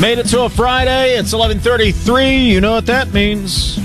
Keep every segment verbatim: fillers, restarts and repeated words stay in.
Made it to a Friday. It's eleven thirty-three. You know what that means.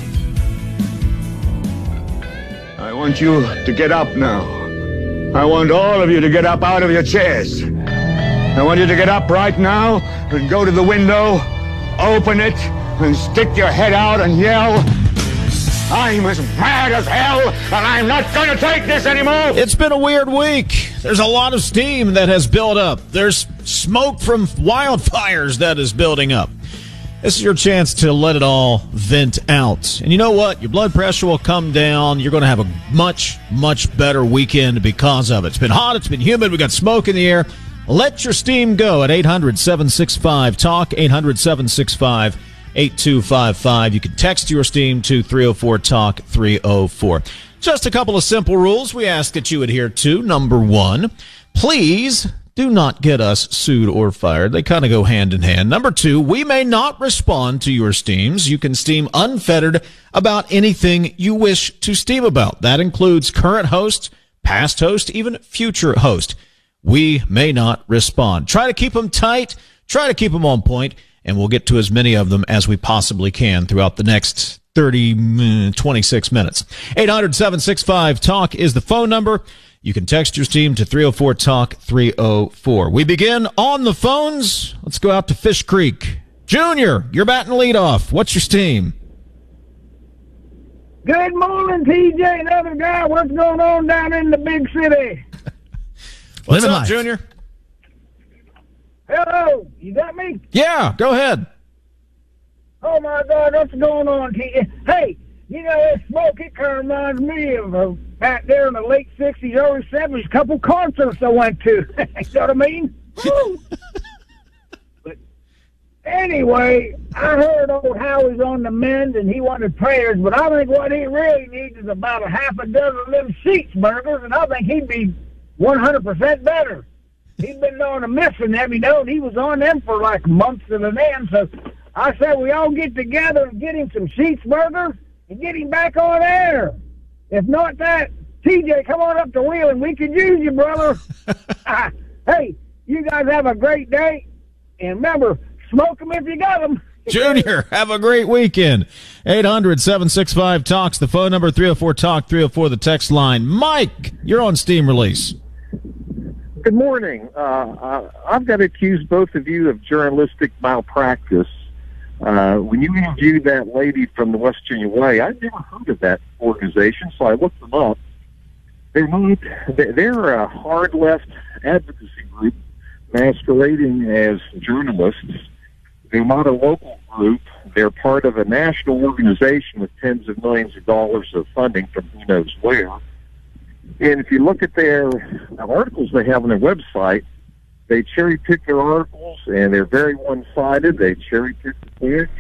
I want you to get up now. I want all of you to get up out of your chairs. I want you to get up right now and go to the window, open it, and stick your head out and yell, I'm as mad as hell, and I'm not going to take this anymore. It's been a weird week. There's a lot of steam that has built up. There's smoke from wildfires that is building up. This is your chance to let it all vent out. And you know what? Your blood pressure will come down. You're going to have a much, much better weekend because of it. It's been hot. It's been humid. We got smoke in the air. Let your steam go at eight hundred, seven six five, talk, eight hundred, seven six five, eight two five five. You can text your steam to three oh four talk, three oh four. Just a couple of simple rules we ask that you adhere to. Number one, please do not get us sued or fired. They kind of go hand in hand. Number two, we may not respond to your steams. You can steam unfettered about anything you wish to steam about. That includes current host, past host, even future host. We may not respond. Try to keep them tight. Try to keep them on point, and we'll get to as many of them as we possibly can throughout the next thirty, twenty-six minutes. eight hundred, seven six five, talk is the phone number. You can text your steam to three oh four talk, three oh four. We begin on the phones. Let's go out to Fish Creek. Junior, you're batting leadoff. What's your steam? Good morning, T J and other guy. What's going on down in the big city? What's Living up, life. Junior? Hello, you got me? Yeah, go ahead. Oh, my God, what's going on, T J? Hey, you know, that smoke, it kind of reminds me of uh, back there in the late sixties, early seventies, a couple concerts I went to. You know what I mean? Woo! But anyway, I heard old Howie's on the mend, and he wanted prayers, but I think what he really needs is about a half a dozen of them Sheets burgers, and I think he'd be one hundred percent better. He's been on a missing them, you know, and he was on them for like months at an end, so I said we all get together and get him some Sheets burgers and get him back on air. If not that, T J, come on up to Wheeling. We could use you, brother. uh, hey, you guys have a great day. And remember, smoke them if you got them. Junior, have a great weekend. eight hundred, seven six five, talks the phone number, three oh four talk, three oh four the text line. Mike, you're on steam release. Good morning. Uh, uh, I've got to accuse both of you of journalistic malpractice. Uh, when you interviewed that lady from the West Virginia Way, I'd never heard of that organization, so I looked them up. They're not, they're a hard left advocacy group masquerading as journalists. They're not a local group. They're part of a national organization with tens of millions of dollars of funding from who knows where. And if you look at their articles they have on their website, they cherry-pick their articles, and they're very one-sided. They cherry-pick the facts.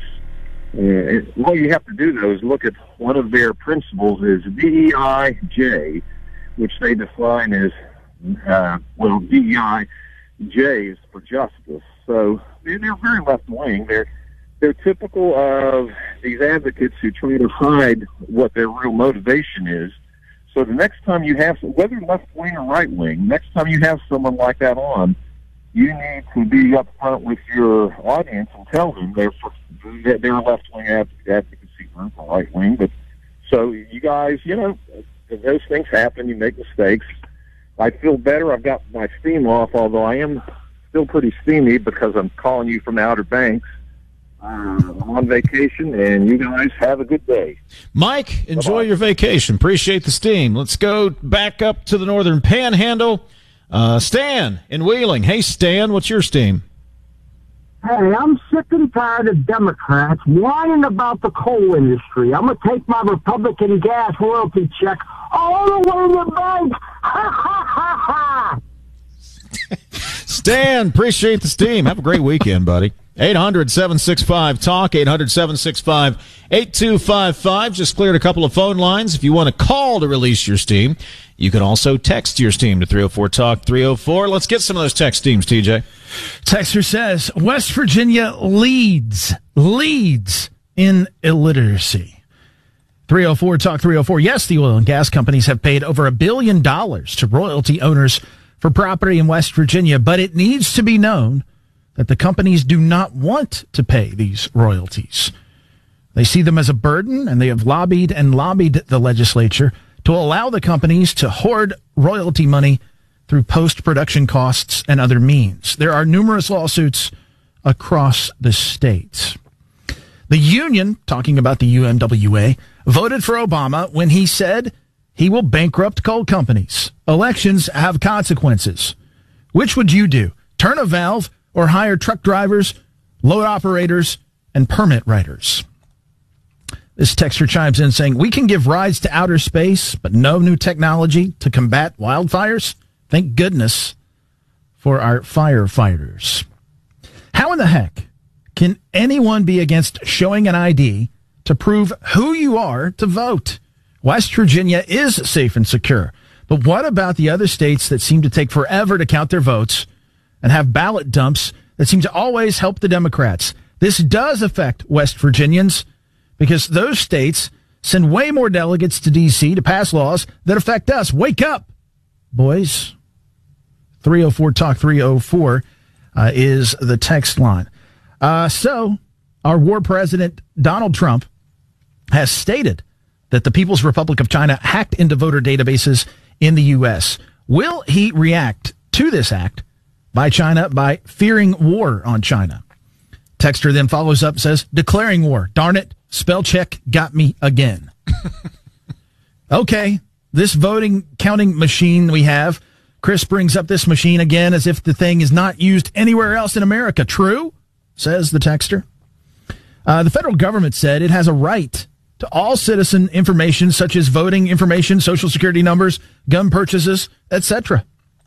And all you have to do, though, is look at one of their principles is D E I J, which they define as, uh, well, D E I J is for justice. So they're, they're very left-wing. They're, they're typical of these advocates who try to hide what their real motivation is. So the next time you have, whether left-wing or right-wing, next time you have someone like that on, you need to be up front with your audience and tell them they're for, they're a left-wing advocacy group or right-wing. But so you guys, you know, those things happen. You make mistakes. I feel better. I've got my steam off, although I am still pretty steamy because I'm calling you from the Outer Banks. Uh, I'm on vacation, and you guys have a good day. Mike, enjoy Bye-bye. your vacation. Appreciate the steam. Let's go back up to the northern panhandle. Uh, Stan in Wheeling. Hey, Stan, what's your steam? Hey, I'm sick and tired of Democrats whining about the coal industry. I'm going to take my Republican gas royalty check all the way to the bank. Ha, ha, ha, ha. Stan, appreciate the steam. Have a great weekend, buddy. eight hundred, seven six five, talk, eight hundred, seven six five, eight two five five. Just cleared a couple of phone lines. If you want to call to release your steam, you can also text your steam to three oh four talk, three oh four. Let's get some of those text steams, T J. Texter says, West Virginia leads, leads in illiteracy. three oh four talk, three oh four. Yes, the oil and gas companies have paid over a billion dollars to royalty owners for property in West Virginia, but it needs to be known that the companies do not want to pay these royalties. They see them as a burden, and they have lobbied and lobbied the legislature to allow the companies to hoard royalty money through post-production costs and other means. There are numerous lawsuits across the states. The union, talking about the U M W A, voted for Obama when he said he will bankrupt coal companies. Elections have consequences. Which would you do? Turn a valve or hire truck drivers, load operators, and permit writers? This texter chimes in saying, we can give rides to outer space, but no new technology to combat wildfires? Thank goodness for our firefighters. How in the heck can anyone be against showing an I D to prove who you are to vote? West Virginia is safe and secure. But what about the other states that seem to take forever to count their votes and have ballot dumps that seem to always help the Democrats? This does affect West Virginians because those states send way more delegates to D C to pass laws that affect us. Wake up, boys. three oh four talk three oh four uh, is the text line. Uh, so our war president, Donald Trump, has stated that the People's Republic of China hacked into voter databases in the U S. Will he react to this act by China by fearing war on China? Texter then follows up, says, declaring war. Darn it, spell check got me again. Okay, this voting counting machine we have, Chris brings up this machine again as if the thing is not used anywhere else in America. True, says the texter. Uh, the federal government said it has a right to all citizen information such as voting information, social security numbers, gun purchases, et cetera.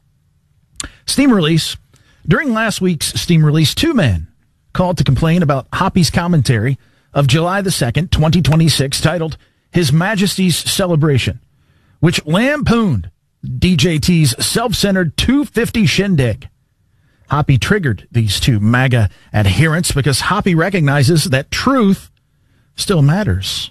Steam release. During last week's Steam release, two men called to complain about Hoppy's commentary of July the second, twenty twenty-six, titled His Majesty's Celebration, which lampooned D J T's self-centered two fifty shindig. Hoppy triggered these two MAGA adherents because Hoppy recognizes that truth still matters.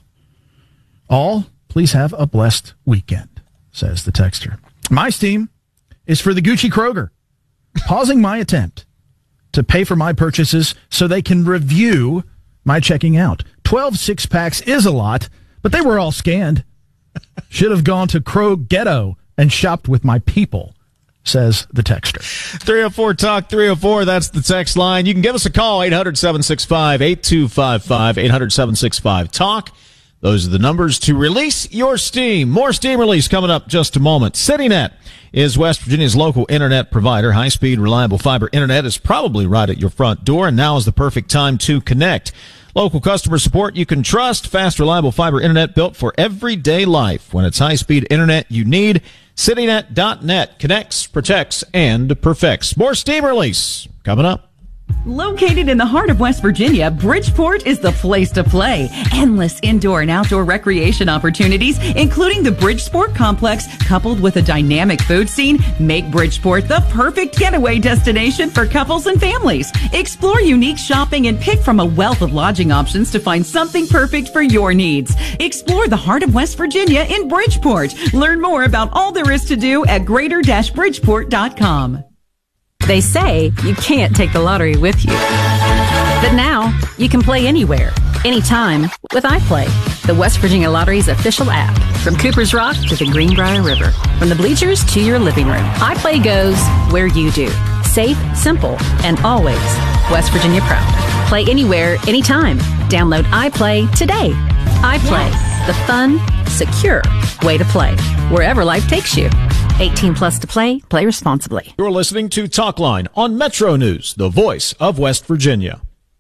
All, please have a blessed weekend, says the texter. My Steam is for the Gucci Kroger, pausing my attempt to pay for my purchases so they can review my checking out. twelve six-packs is a lot, but they were all scanned. Should have gone to Krog Ghetto and shopped with my people, says the texter. three oh four talk three oh four, that's the text line. You can give us a call, eight hundred, seven six five, eight two five five, eight hundred, seven six five, talk. Those are the numbers to release your Steam. More Steam release coming up just a moment. CityNet is West Virginia's local internet provider. High-speed, reliable fiber internet is probably right at your front door, and now is the perfect time to connect. Local customer support you can trust. Fast, reliable fiber internet built for everyday life. When it's high-speed internet you need, CityNet dot net connects, protects, and perfects. More Steam release coming up. Located in the heart of West Virginia, Bridgeport is the place to play. Endless indoor and outdoor recreation opportunities, including the Bridgeport Complex, coupled with a dynamic food scene, make Bridgeport the perfect getaway destination for couples and families. Explore unique shopping and pick from a wealth of lodging options to find something perfect for your needs. Explore the heart of West Virginia in Bridgeport. Learn more about all there is to do at greater bridgeport dot com. They say you can't take the lottery with you. But now, you can play anywhere, anytime, with iPlay, the West Virginia Lottery's official app. From Cooper's Rock to the Greenbrier River, from the bleachers to your living room, iPlay goes where you do. Safe, simple, and always West Virginia proud. Play anywhere, anytime. Download iPlay today. iPlay, yes. The fun, secure way to play, wherever life takes you. eighteen plus to play. Play responsibly. You're listening to Talkline on Metro News, the voice of West Virginia.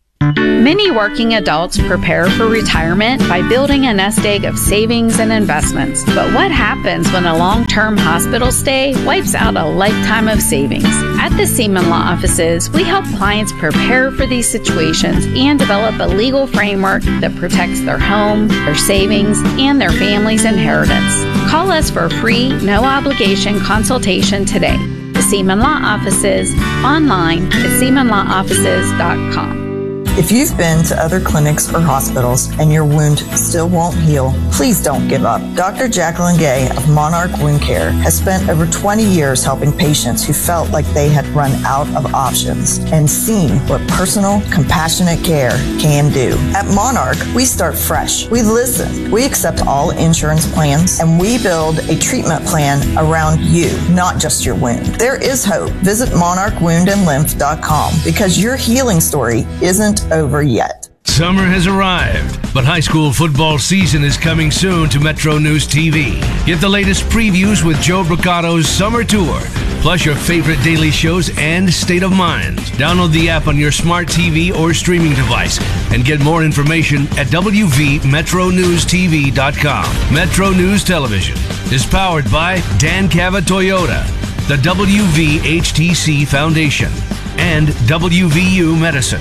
Many working adults prepare for retirement by building a nest egg of savings and investments. But what happens when a long-term hospital stay wipes out a lifetime of savings? At the Seaman Law Offices, we help clients prepare for these situations and develop a legal framework that protects their home, their savings, and their family's inheritance. Call us for a free, no-obligation consultation today. The Seaman Law Offices, online at seaman law offices dot com. If you've been to other clinics or hospitals and your wound still won't heal, please don't give up. Doctor Jacqueline Gay of Monarch Wound Care has spent over twenty years helping patients who felt like they had run out of options and seen what personal, compassionate care can do. At Monarch, we start fresh. We listen. We accept all insurance plans, and we build a treatment plan around you, not just your wound. There is hope. Visit monarch wound and lymph dot com because your healing story isn't over yet. Summer has arrived, but high school football season is coming soon to Metro News T V. Get the latest previews with Joe Bricato's Summer Tour, plus your favorite daily shows and State of Mind. Download the app on your smart T V or streaming device and get more information at w v metro news t v dot com. Metro News Television is powered by Dan Cava Toyota, the W V H T C Foundation, and W V U Medicine.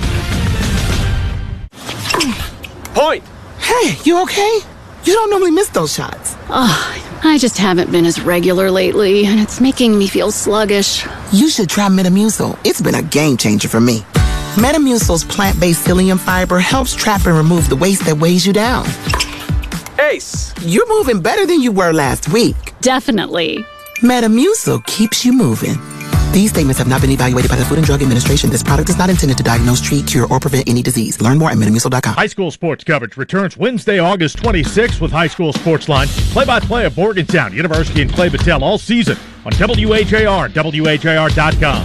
Point! Hey, you okay? You don't normally miss those shots. Oh, I just haven't been as regular lately, and it's making me feel sluggish. You should try Metamucil. It's been a game changer for me. Metamucil's plant-based psyllium fiber helps trap and remove the waste that weighs you down. Ace, you're moving better than you were last week. Definitely. Metamucil keeps you moving. These statements have not been evaluated by the Food and Drug Administration. This product is not intended to diagnose, treat, cure, or prevent any disease. Learn more at metamucil dot com. High school sports coverage returns Wednesday, August twenty-sixth with High School Sports Line. Play-by-play of Morgantown University and Clay Battelle all season on W H A R, W H A R dot com.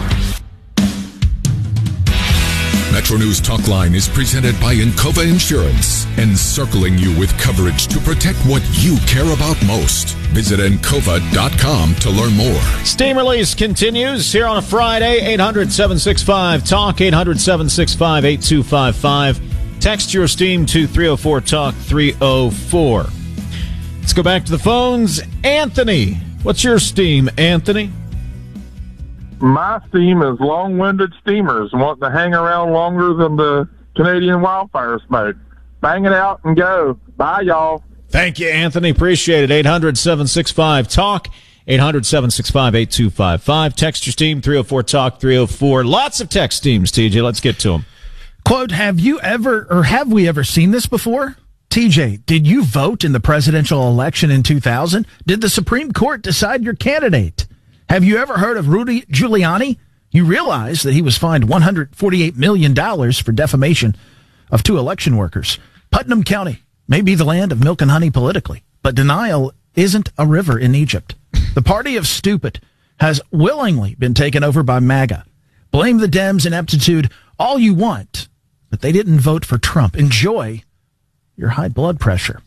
Metro News Talk Line is presented by Encova Insurance, encircling you with coverage to protect what you care about most. Visit encova dot com to learn more. Steam release continues here on a Friday. eight hundred, seven six five, talk, eight hundred, seven six five, eight two five five. Text your Steam to three oh four talk, three oh four. Let's go back to the phones. Anthony, what's your Steam, Anthony? My steam is long-winded steamers wanting to hang around longer than the Canadian wildfire smoke. Bang it out and go. Bye, y'all. Thank you, Anthony. Appreciate it. eight hundred, seven six five, talk, eight hundred, seven six five, eight two five five. Text your Steam, three oh four talk, three oh four. Lots of text Steams, T J. Let's get to them. Quote, have you ever, or have we ever seen this before? T J, did you vote in the presidential election in two thousand? Did the Supreme Court decide your candidate? Have you ever heard of Rudy Giuliani? You realize that he was fined one hundred forty-eight million dollars for defamation of two election workers. Putnam County may be the land of milk and honey politically, but denial isn't a river in Egypt. The party of stupid has willingly been taken over by MAGA. Blame the Dems' ineptitude all you want, but they didn't vote for Trump. Enjoy your high blood pressure.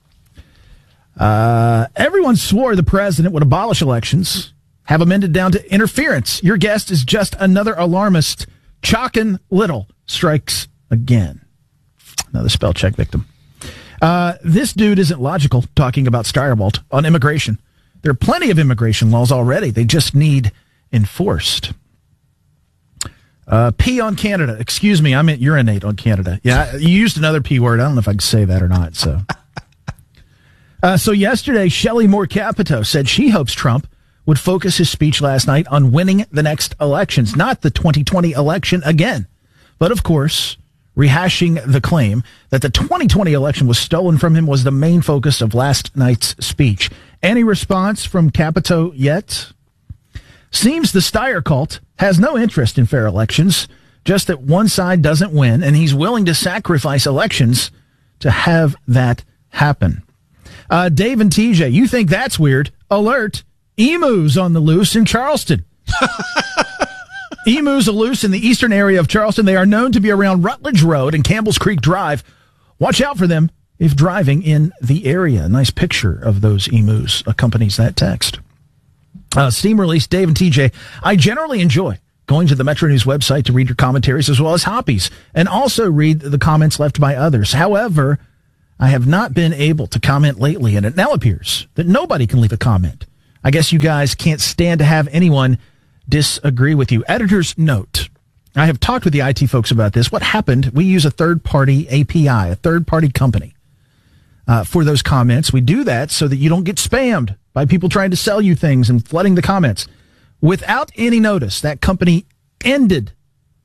Uh, everyone swore the president would abolish elections, have amended down to interference. Your guest is just another alarmist. Chalkin Little strikes again. Another spell check victim. Uh, this dude isn't logical talking about Steyerwalt on immigration. There are plenty of immigration laws already. They just need enforced. Uh, pee on Canada. Excuse me, I meant urinate on Canada. Yeah, you used another P word. I don't know if I can say that or not. So, uh, so yesterday, Shelley Moore Capito said she hopes Trump would focus his speech last night on winning the next elections, not the twenty twenty election again. But of course, rehashing the claim that the twenty twenty election was stolen from him was the main focus of last night's speech. Any response from Capito yet? Seems the Steyer cult has no interest in fair elections, just that one side doesn't win, and he's willing to sacrifice elections to have that happen. Uh, Dave and T J, you think that's weird? Alert! Emus on the loose in Charleston. Emus are loose in the eastern area of Charleston. They are known to be around Rutledge Road and Campbell's Creek Drive. Watch out for them if driving in the area. A nice picture of those emus accompanies that text. Uh, Steam release, Dave and T J. I generally enjoy going to the Metro News website to read your commentaries as well as hobbies, and also read the comments left by others. However, I have not been able to comment lately, and it now appears that nobody can leave a comment. I guess you guys can't stand to have anyone disagree with you. Editor's note. I have talked with the I T folks about this. What happened, we use a third-party A P I, a third-party company, uh, for those comments. We do that so that you don't get spammed by people trying to sell you things and flooding the comments. Without any notice, that company ended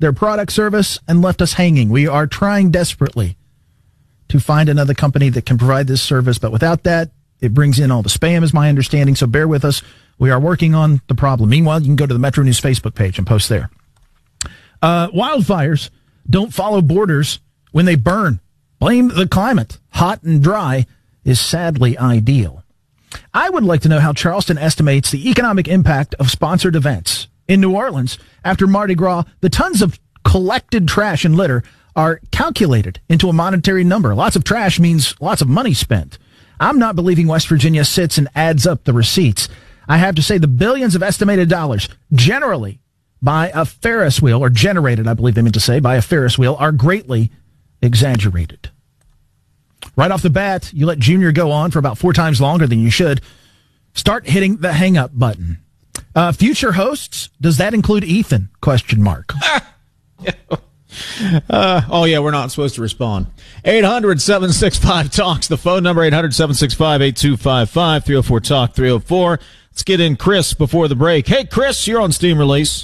their product service and left us hanging. We are trying desperately to find another company that can provide this service, but without that, it brings in all the spam, is my understanding, so bear with us. We are working on the problem. Meanwhile, you can go to the Metro News Facebook page and post there. Uh, wildfires don't follow borders when they burn. Blame the climate. Hot and dry is sadly ideal. I would like to know how Charleston estimates the economic impact of sponsored events. In New Orleans, after Mardi Gras, the tons of collected trash and litter are calculated into a monetary number. Lots of trash means lots of money spent. I'm not believing West Virginia sits and adds up the receipts. I have to say the billions of estimated dollars, generally by a Ferris wheel, or generated, I believe they meant to say, by a Ferris wheel, are greatly exaggerated. Right off the bat, you let Junior go on for about four times longer than you should. Start hitting the hang up button. Uh, future hosts, does that include Ethan? Question mark. Uh, oh, yeah, we're not supposed to respond. eight hundred, seven six five, talks, the phone number, eight hundred, seven six five, eight two five five, three oh four, talk, three oh four. Let's get in Chris before the break. Hey, Chris, you're on Steam Release.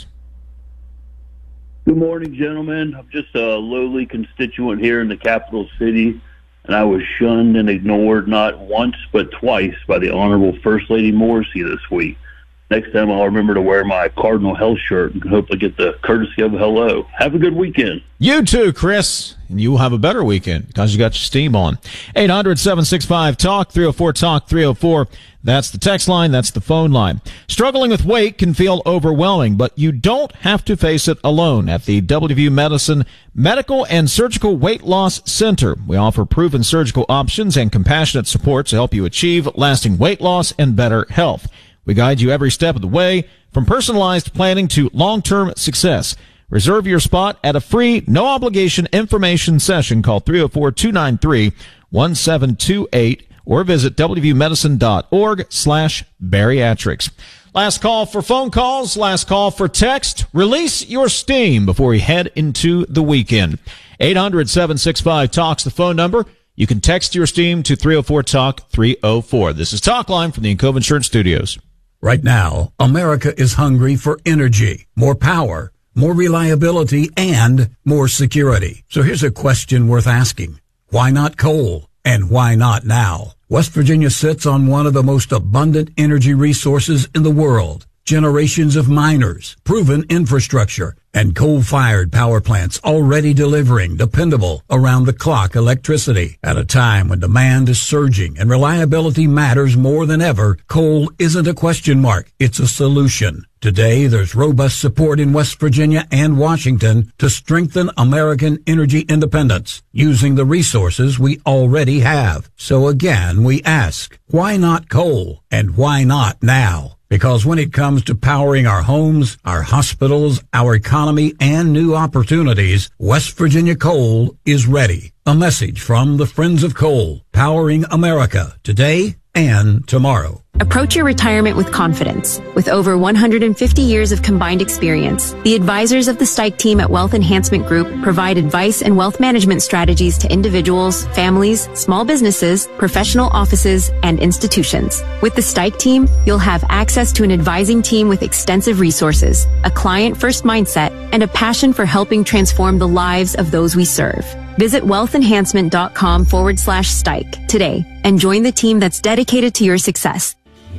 Good morning, gentlemen. I'm just a lowly constituent here in the capital city, and I was shunned and ignored not once but twice by the Honorable First Lady Morrissey this week. Next time I'll remember to wear my Cardinal Health shirt and hopefully get the courtesy of a hello. Have a good weekend. You too, Chris. And you will have a better weekend because you got your steam on. eight hundred, seven six five, talk, three oh four, talk, three oh four. That's the text line. That's the phone line. Struggling with weight can feel overwhelming, but you don't have to face it alone. At the W V U Medicine Medical and Surgical Weight Loss Center, we offer proven surgical options and compassionate support to help you achieve lasting weight loss and better health. We guide you every step of the way, from personalized planning to long-term success. Reserve your spot at a free, no-obligation information session. Call three oh four, two nine three, one seven two eight or visit w v u medicine dot org slash bariatrics. Last call for phone calls, last call for text. Release your steam before you head into the weekend. eight hundred, seven six five, talks, the phone number. You can text your steam to three oh four, talk, three oh four. This is Talk Line from the Encova Insurance Studios. Right now, America is hungry for energy, more power, more reliability, and more security. So here's a question worth asking. Why not coal? And why not now? West Virginia sits on one of the most abundant energy resources in the world. Generations of miners, proven infrastructure, and coal-fired power plants already delivering dependable, around-the-clock electricity. At a time when demand is surging and reliability matters more than ever, coal isn't a question mark, it's a solution. Today, there's robust support in West Virginia and Washington to strengthen American energy independence using the resources we already have. So again, we ask, why not coal? And why not now? Because when it comes to powering our homes, our hospitals, our economy, and new opportunities, West Virginia Coal is ready. A message from the Friends of Coal, powering America today and tomorrow. Approach your retirement with confidence. With over one hundred fifty years of combined experience, the advisors of the Stike team at Wealth Enhancement Group provide advice and wealth management strategies to individuals, families, small businesses, professional offices, and institutions. With the Stike team, you'll have access to an advising team with extensive resources, a client-first mindset, and a passion for helping transform the lives of those we serve. Visit wealthenhancement.com forward slash Stike today and join the team that's dedicated to your success.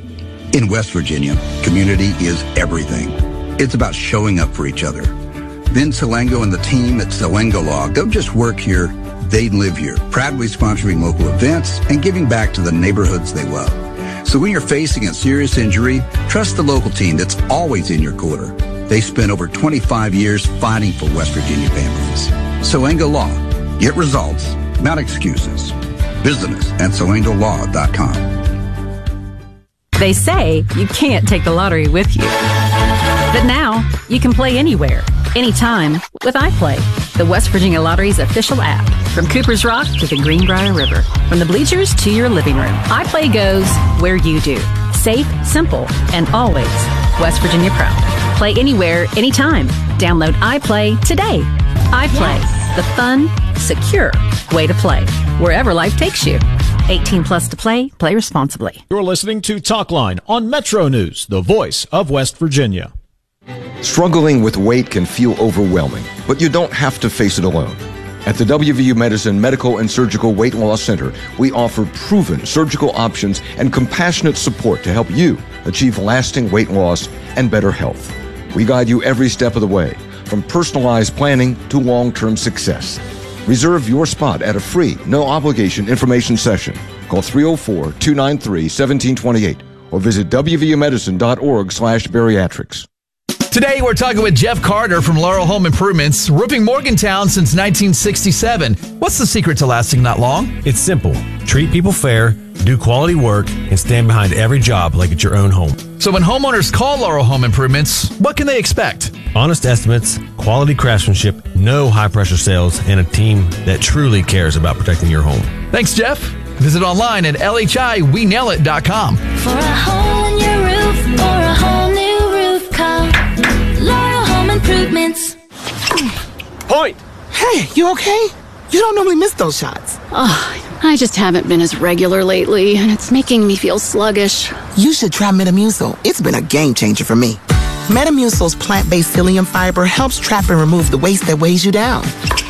In West Virginia, community is everything. It's about showing up for each other. Vin Salengo and the team at Salengo Law don't just work here, they live here, proudly sponsoring local events and giving back to the neighborhoods they love. So when you're facing a serious injury, trust the local team that's always in your corner. They spent over twenty-five years fighting for West Virginia families. Salengo Law. Get results, not excuses. Visit us at salengo law dot com. They say you can't take the lottery with you. But now, you can play anywhere, anytime, with iPlay, the West Virginia Lottery's official app. From Cooper's Rock to the Greenbrier River, from the bleachers to your living room, iPlay goes where you do. Safe, simple, and always West Virginia proud. Play anywhere, anytime. Download iPlay today. iPlay, yes. The fun, secure way to play, wherever life takes you. eighteen plus to play. Play responsibly. You're listening to Talk Line on Metro News, the voice of West Virginia. Struggling with weight can feel overwhelming, but you don't have to face it alone. At the W V U Medicine Medical and Surgical Weight Loss Center, we offer proven surgical options and compassionate support to help you achieve lasting weight loss and better health. We guide you every step of the way, from personalized planning to long-term success. Reserve your spot at a free, no-obligation information session. Call three oh four, two nine three, one seven two eight or visit w v u medicine dot org slash bariatrics. Today, we're talking with Jeff Carter from Laurel Home Improvements, roofing Morgantown since nineteen sixty-seven. What's the secret to lasting that long? It's simple. Treat people fair, do quality work, and stand behind every job like it's your own home. So when homeowners call Laurel Home Improvements, what can they expect? Honest estimates, quality craftsmanship, no high-pressure sales, and a team that truly cares about protecting your home. Thanks, Jeff. Visit online at L H I we nail it dot com. For a hole in your roof or a whole new roof, call Laurel Home Improvements. Point! Hey, you okay? You don't normally miss those shots. Oh, I just haven't been as regular lately, and it's making me feel sluggish. You should try Metamucil. It's been a game changer for me. Metamucil's plant-based psyllium fiber helps trap and remove the waste that weighs you down.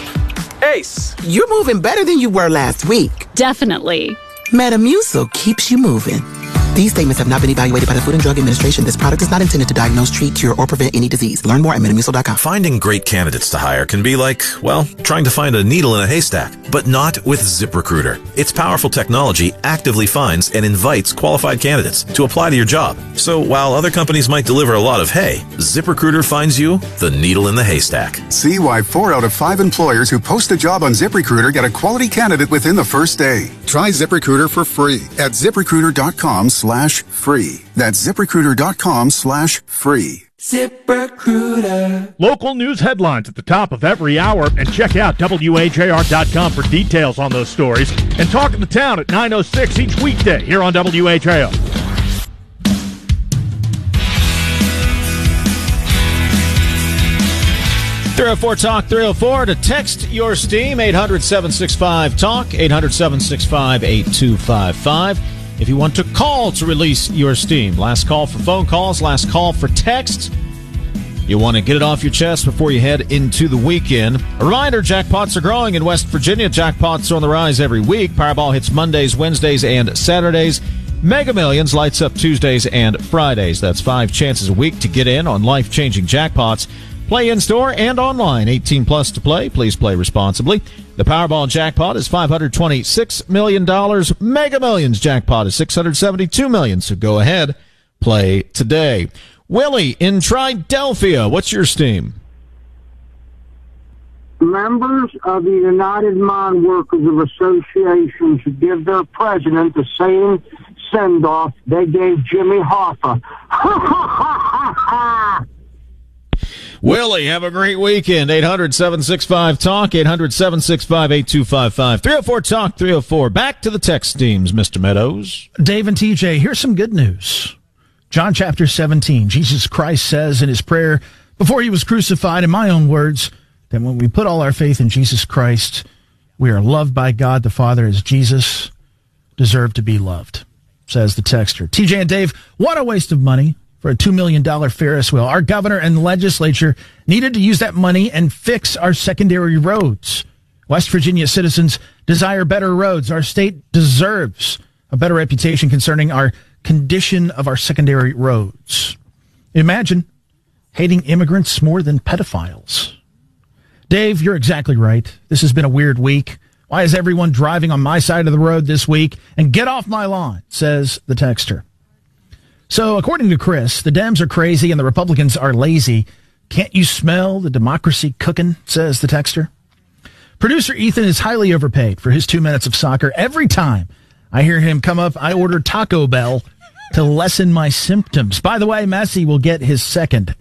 Ace, you're moving better than you were last week. Definitely. Metamucil keeps you moving. These statements have not been evaluated by the Food and Drug Administration. This product is not intended to diagnose, treat, cure, or prevent any disease. Learn more at metamucil dot com. Finding great candidates to hire can be like, well, trying to find a needle in a haystack, but not with ZipRecruiter. Its powerful technology actively finds and invites qualified candidates to apply to your job. So while other companies might deliver a lot of hay, ZipRecruiter finds you the needle in the haystack. See why four out of five employers who post a job on ZipRecruiter get a quality candidate within the first day. Try ZipRecruiter for free at ZipRecruiter dot com slash free. That's ZipRecruiter dot com slash free. ZipRecruiter. Local news headlines at the top of every hour, and check out W H A R dot com for details on those stories. And Talk of the Town at nine oh six each weekday here on W H A R. three oh four talk three oh four to text your steam eight hundred, seven six five, talk eight hundred, seven six five, eight two five five. If you want to call to release your steam, last call for phone calls, last call for text. You want to get it off your chest before you head into the weekend. A reminder, jackpots are growing in West Virginia. Jackpots are on the rise every week. Powerball hits Mondays, Wednesdays, and Saturdays. Mega Millions lights up Tuesdays and Fridays. That's five chances a week to get in on life-changing jackpots. Play in-store and online. eighteen plus to play. Please play responsibly. The Powerball jackpot is five hundred twenty-six million dollars. Mega Millions jackpot is six hundred seventy-two million dollars. So go ahead, play today. Willie in Tridelphia, what's your steam? Members of the United Mine Workers of Association should give their president the same send-off they gave Jimmy Hoffa. Ha ha ha ha! Willie, have a great weekend. eight hundred, seven six five, talk, eight hundred, seven six five, eight two five five. three oh four talk, three oh four. Back to the text teams, Mister Meadows. Dave and T J, here's some good news. John chapter seventeen, Jesus Christ says in his prayer before he was crucified, in my own words, that when we put all our faith in Jesus Christ, we are loved by God the Father as Jesus deserved to be loved, says the texter. T J and Dave, what a waste of money for a two million dollars Ferris wheel. Our governor and legislature needed to use that money and fix our secondary roads. West Virginia citizens desire better roads. Our state deserves a better reputation concerning our condition of our secondary roads. Imagine hating immigrants more than pedophiles. Dave, you're exactly right. This has been a weird week. Why is everyone driving on my side of the road this week? And get off my lawn, says the texter. So, according to Chris, the Dems are crazy and the Republicans are lazy. Can't you smell the democracy cooking, says the texter. Producer Ethan is highly overpaid for his two minutes of soccer. Every time I hear him come up, I order Taco Bell to lessen my symptoms. By the way, Messi will get his second.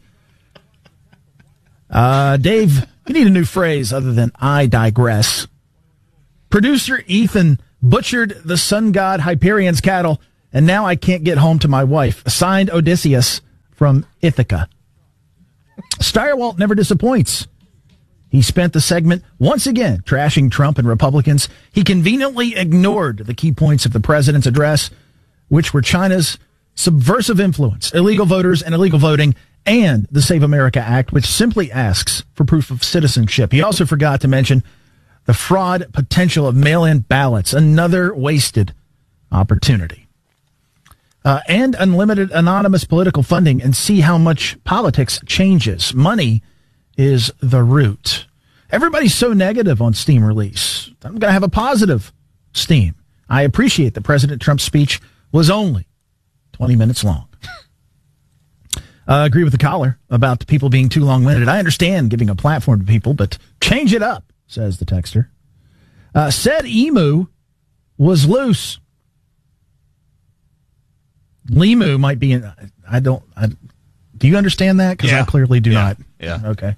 Uh, Dave, you need a new phrase other than I digress. Producer Ethan butchered the sun god Hyperion's cattle, and now I can't get home to my wife. Signed, Odysseus from Ithaca. Steyerwalt never disappoints. He spent the segment once again trashing Trump and Republicans. He conveniently ignored the key points of the president's address, which were China's subversive influence, illegal voters and illegal voting, and the Save America Act, which simply asks for proof of citizenship. He also forgot to mention the fraud potential of mail-in ballots, another wasted opportunity. Uh, and unlimited anonymous political funding, and see how much politics changes. Money is the root. Everybody's so negative on Steam release. I'm going to have a positive Steam. I appreciate that President Trump's speech was only twenty minutes long. I uh, agree with the caller about the people being too long-winded. I understand giving a platform to people, but change it up, says the texter. Uh, said emu was loose. Limu might be in, I don't, I, do you understand that? Because yeah. I clearly do yeah. not. Yeah. Okay.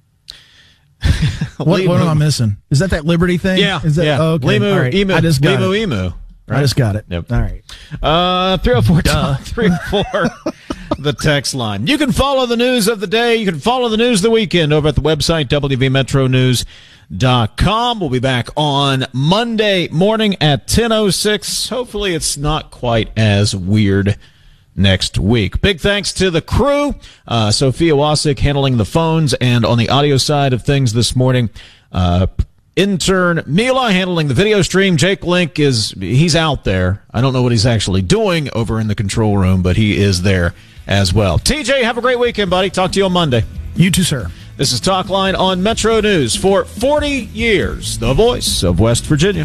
what, what am I missing? Is that that Liberty thing? Yeah. Is that, yeah. Oh, okay. Limu, All right. emu. I just got Limu, it. emu. Right? I just got it. Yep. All right. Uh, three oh four, three oh four, the text line. You can follow the news of the day. You can follow the news of the weekend over at the website, W V Metro News dot com. We'll be back on Monday morning at ten oh six. Hopefully it's not quite as weird next week. Big thanks to the crew. Uh, Sophia Wasik handling the phones, and on the audio side of things this morning, uh, intern Mila handling the video stream. Jake Link is, he's out there. I don't know what he's actually doing over in the control room, but he is there as well. T J, have a great weekend, buddy. Talk to you on Monday. You too, sir. This is Talk Line on Metro News for forty years, the voice of West Virginia.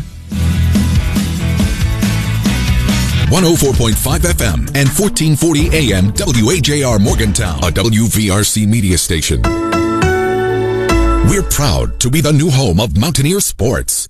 one oh four point five F M and fourteen forty A M W A J R Morgantown, a W V R C media station. We're proud to be the new home of Mountaineer Sports.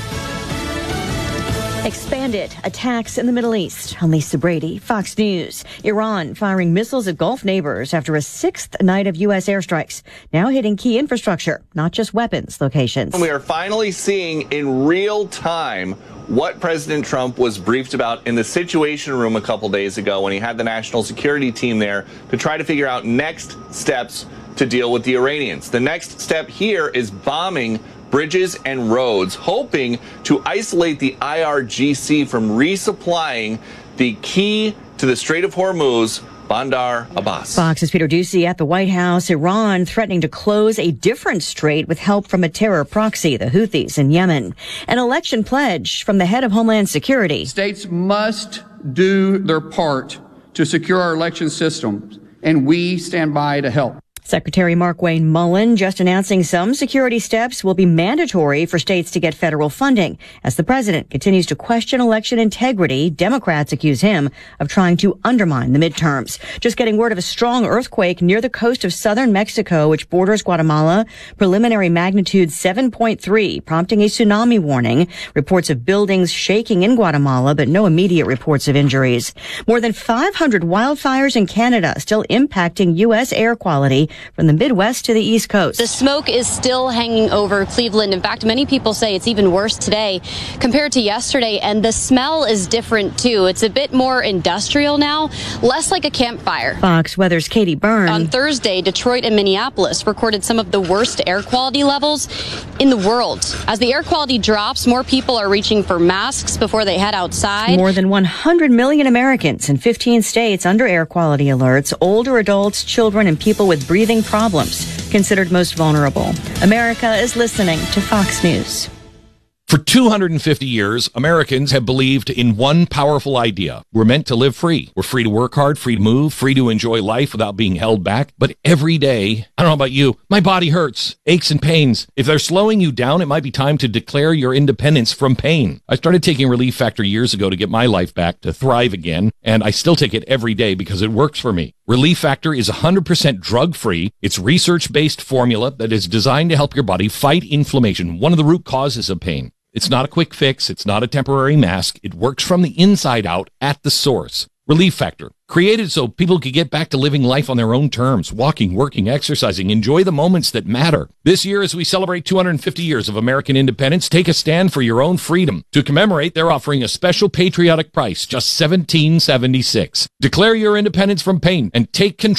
Expanded attacks in the Middle East. I'm Lisa Brady, Fox News. Iran firing missiles at Gulf neighbors after a sixth night of U S airstrikes, now hitting key infrastructure, not just weapons locations. We are finally seeing in real time what President Trump was briefed about in the Situation Room a couple days ago when he had the national security team there to try to figure out next steps to deal with the Iranians. The next step here is bombing bridges and roads, hoping to isolate the I R G C from resupplying the key to the Strait of Hormuz, Bandar Abbas. Fox's Peter Doocy at the White House. Iran threatening to close a different strait with help from a terror proxy, the Houthis in Yemen. An election pledge from the head of Homeland Security. States must do their part to secure our election systems, and we stand by to help. Secretary Markwayne Mullen just announcing some security steps will be mandatory for states to get federal funding. As the president continues to question election integrity, Democrats accuse him of trying to undermine the midterms. Just getting word of a strong earthquake near the coast of southern Mexico, which borders Guatemala. Preliminary magnitude seven point three, prompting a tsunami warning. Reports of buildings shaking in Guatemala, but no immediate reports of injuries. More than five hundred wildfires in Canada still impacting U S air quality from the Midwest to the East Coast. The smoke is still hanging over Cleveland. In fact, many people say it's even worse today compared to yesterday, and the smell is different too. It's a bit more industrial now, less like a campfire. Fox Weather's Katie Byrne. On Thursday, Detroit and Minneapolis recorded some of the worst air quality levels in the world. As the air quality drops, more people are reaching for masks before they head outside. More than one hundred million Americans in fifteen states under air quality alerts. Older adults, children, and people with breathing problems considered most vulnerable. America is listening to Fox News. For two hundred fifty years, Americans have believed in one powerful idea. We're meant to live free. We're free to work hard, free to move, free to enjoy life without being held back. But every day, I don't know about you, my body hurts, aches and pains. If they're slowing you down, it might be time to declare your independence from pain. I started taking Relief Factor years ago to get my life back, to thrive again, and I still take it every day because it works for me. Relief Factor is one hundred percent drug-free. It's research-based formula that is designed to help your body fight inflammation, one of the root causes of pain. It's not a quick fix. It's not a temporary mask. It works from the inside out at the source. Relief Factor, created so people could get back to living life on their own terms, walking, working, exercising, enjoy the moments that matter. This year, as we celebrate two hundred fifty years of American independence, take a stand for your own freedom. To commemorate, they're offering a special patriotic price, just seventeen seventy-six. Declare your independence from pain and take control